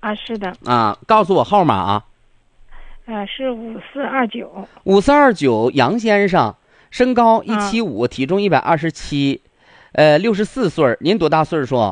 啊，是的。 啊，告诉我号码啊。 是5429。 5429，杨先生，身高175，体重127，64岁。您多大岁数？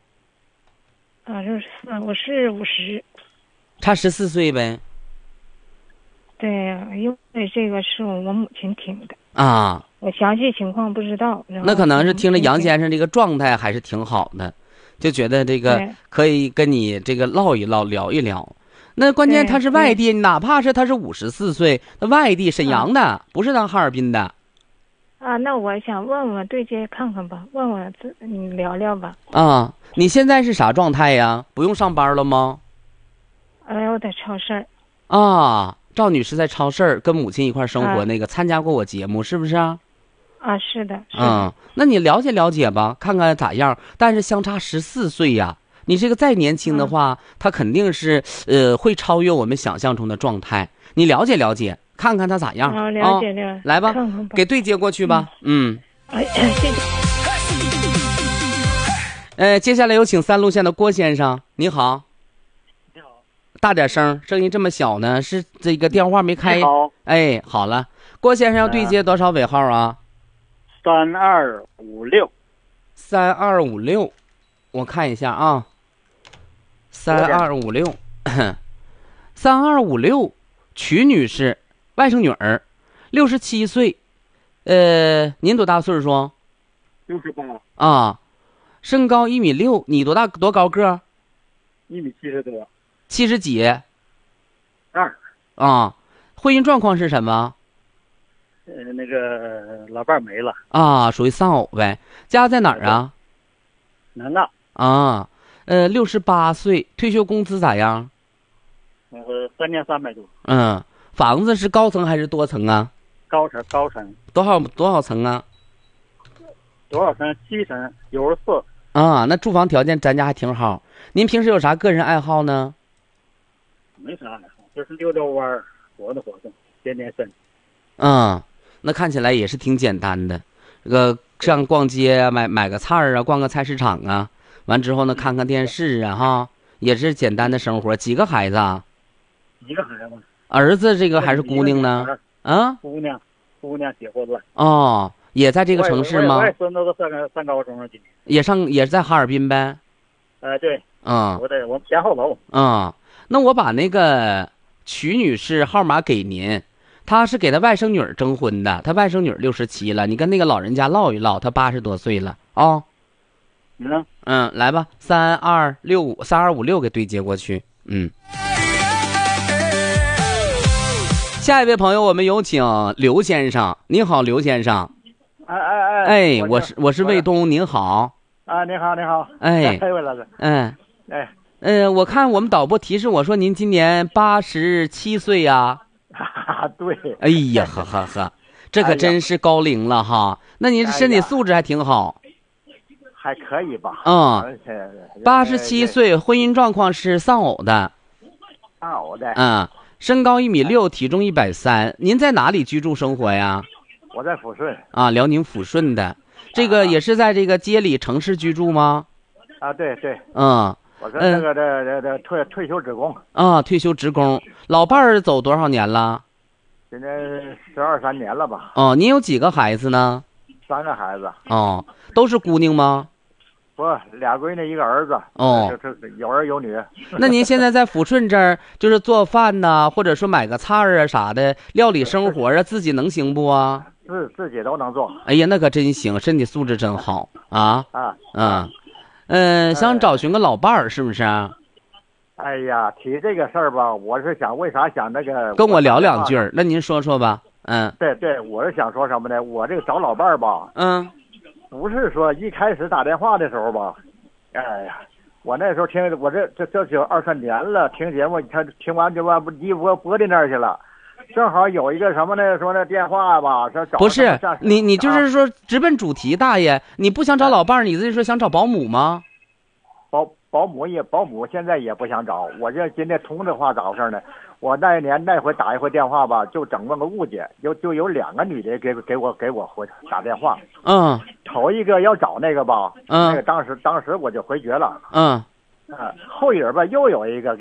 64，我是50。 差14岁呗。 对呀，因为这个是我母亲听的啊， 我详细情况不知道。 那可能是听着杨先生这个状态还是挺好的，就觉得这个可以跟你这个唠一唠，聊一聊。那关键他是外地，哪怕是他是54岁，那外地沈阳的，不是咱哈尔滨的。 啊，那我想问问对接看看吧，问问你聊聊吧。 啊，你现在是啥状态呀？不用上班了吗？ 我在超市。 啊，赵女士在超市跟母亲一块生活，那个参加过我节目是不是啊？ 啊，是的。 那你了解了解吧，看看咋样。但是相差14岁呀，你这个再年轻的话，他肯定是会超越我们想象中的状态。你了解了解，看看他咋样啊？了解了解。 来吧， 看看吧， 给对接过去吧。 谢谢。 接下来有请3路线的郭先生，你好。 你好。 大点声，声音这么小呢，是这个电话没开。 你好。 哎，好了，郭先生要对接多少尾号啊 ？3256。 3256，我看一下啊。3256， 3256，曲女士，外甥女儿，67岁。您多大岁数 ？68。 啊，身高1.6米，你多高个 ？1.70多。 70几 ？2。 啊，婚姻状况是什么？ 那个老伴没了。 啊，属于丧偶呗。家在哪儿啊？ 南大。 啊，68岁，退休工资咋样 ？3年300多。 房子是高层还是多层啊？ 高层。 多少层啊 ？多少层？7层，94。 啊，那住房条件咱家还挺好。您平时有啥个人爱好呢？ 没啥爱好，就是溜溜弯，活动，健身。 那看起来也是挺简单的。这个像逛街啊，买个菜啊，逛个菜市场啊，完之后呢，看看电视啊，哈，也是简单的生活。几个孩子啊？ 一个孩子。 儿子这个还是姑娘呢？啊， 姑娘结婚了。 哦，也在这个城市吗？ 我孙子都上高中了，今年。也是在哈尔滨呗？ 对。我们家后头。 那我把那个曲女士号码给您。他是给他外甥女儿征婚的，他外甥女儿67了，你跟那个老人家唠一唠，他80多岁了啊。来吧，3256给对接过去。下一位朋友，我们有请刘先生。你好，刘先生。我是卫东，您好。 你好。 我看我们导播提示我说您今年87岁呀。 对。 哎呀，呵，这可真是高龄了哈。那您身体素质还挺好。 还可以吧。 87岁，婚姻状况是丧偶的。身高1.6米，体重130。您在哪里居住生活呀？ 我在抚顺。 辽宁抚顺的。这个也是在这个街里城市居住吗？ 对。我是那个这退休职工。 退休职工。老伴儿走多少年了？ 现在12、13年了吧。 您有几个孩子呢 ？3个孩子。 都是姑娘吗？ 不，2闺女1个儿子。有儿有女。 那您现在在抚顺这儿，就是做饭呐，或者说买个菜啊啥的，料理生活啊，自己能行不啊？ 自己都能做。 哎呀，那可真行，身体素质真好啊。想找寻个老伴儿是不是？ 哎呀，提这个事儿吧，我是想为啥想那个跟我聊2句。那您说说吧。 对，我是想说什么呢？我这个找老伴儿吧，不是说一开始打电话的时候吧，哎呀，我那时候听我这就2、3年了，听节目，他听完就完一播到那儿去了。正好有一个什么呢？说那电话吧，说找不是你就是说直奔主题，大爷，你不想找老伴儿，你这是想找保姆吗？ 保姆现在也不想找。我这今天通这话咋回事呢？我那回打一回电话吧，就整个个误解，就有2个女的给我打电话。头一个要找那个吧，那个当时我就回绝了。后一人吧又有一个